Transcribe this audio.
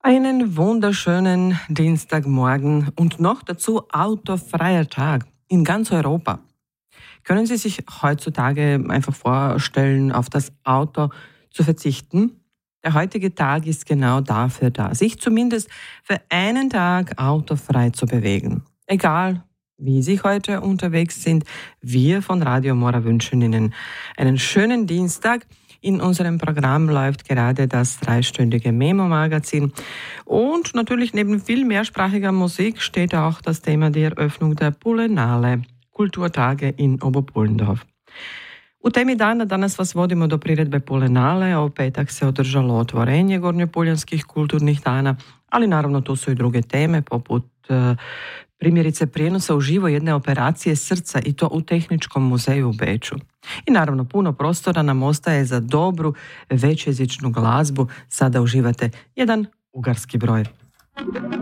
Einen wunderschönen Dienstagmorgen und noch dazu autofreier Tag in ganz Europa. Können Sie sich heutzutage einfach vorstellen, auf das Auto zu verzichten? Der heutige Tag ist genau dafür da, sich zumindest für einen Tag autofrei zu bewegen. Egal, wie Sie heute unterwegs sind, wir von Radio Mora wünschen Ihnen einen schönen Dienstag. In unserem Programm läuft gerade das dreistündige Memo-Magazin. Und natürlich neben viel mehrsprachiger Musik steht auch das Thema die Eröffnung der Pulenale Kulturtage in Obopullendorf. U temi dana danas vas vodimo do priredbe Pulenale, a u petak se održalo otvorenje gornjopuljanskih kulturnih dana, ali naravno tu su i druge teme poput primjerice prijenosa uživo jedne operacije srca i to u Tehničkom muzeju u Beču. I naravno puno prostora nam ostaje za dobru većjezičnu glazbu. Sada uživate jedan ugarski broj.